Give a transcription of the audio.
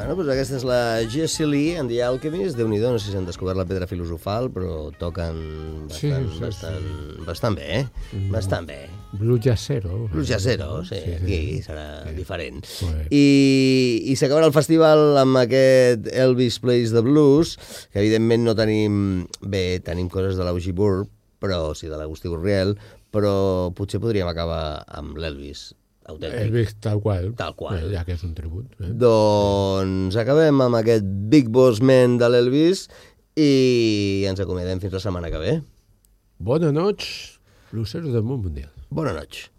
Bueno, doncs aquesta és la Jessie Lee and the Alchemist. Déu-n'hi-do, no sé si han descobert la pedra filosofal, però toquen bastant bé, Bastant bé. Blues jazzero. Blues jazzero, sí, aquí serà diferent. I s'acabarà el festival amb aquest Elvis Plays the Blues, que evidentment no tenim... Bé, tenim coses de l'Augie Burr, però sí, de l'Agustí Gurriel, però potser podríem acabar amb l'Elvis autèntic. Elvis tal qual. Tal qual. Ja que és un tribut. Doncs acabem amb aquest Big Boss Man de l'Elvis i ens acomiadem fins la setmana que ve. Bona noche, blueseros del món mundial. Bona noche.